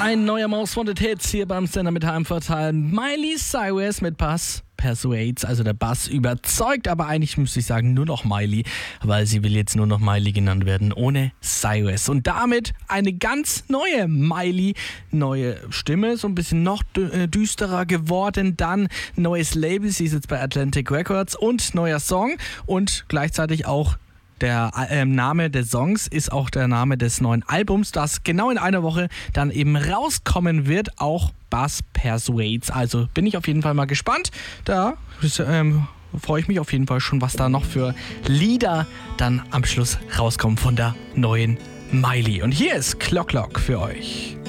Ein neuer Most Wanted Hits hier beim Sender mit Heimvorteil. Miley Cyrus mit Bass Persuades, also der Bass überzeugt, aber eigentlich müsste ich sagen nur noch Miley, weil sie will jetzt nur noch Miley genannt werden, ohne Cyrus. Und damit eine ganz neue Miley, neue Stimme, so ein bisschen noch düsterer geworden, dann neues Label, sie ist jetzt bei Atlantic Records und neuer Song und gleichzeitig auch der Name des Songs ist auch der Name des neuen Albums, das genau in einer Woche dann eben rauskommen wird, auch Bass Persuades. Also bin ich auf jeden Fall mal gespannt. Da freue ich mich auf jeden Fall schon, was da noch für Lieder dann am Schluss rauskommen von der neuen Miley. Und hier ist Clock Clock für euch.